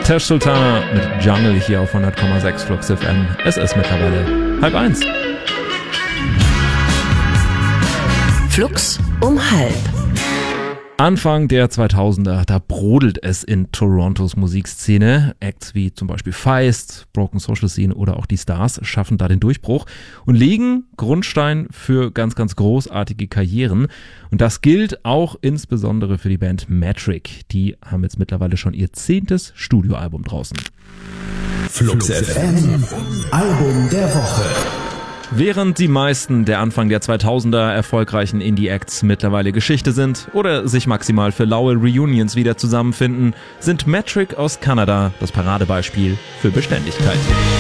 Tesh Sultana mit Jungle hier auf 100,6 Flux FM. Es ist mittlerweile 12:30. Flux um 12:30. Anfang der 2000er, da brodelt es in Torontos Musikszene. Acts wie zum Beispiel Feist, Broken Social Scene oder auch die Stars schaffen da den Durchbruch und legen Grundstein für ganz, ganz großartige Karrieren. Und das gilt auch insbesondere für die Band Metric. Die haben jetzt mittlerweile schon ihr 10. Studioalbum draußen. Flux FM, Album der Woche. Während die meisten der Anfang der 2000er erfolgreichen Indie-Acts mittlerweile Geschichte sind oder sich maximal für laue Reunions wieder zusammenfinden, sind Metric aus Kanada das Paradebeispiel für Beständigkeit.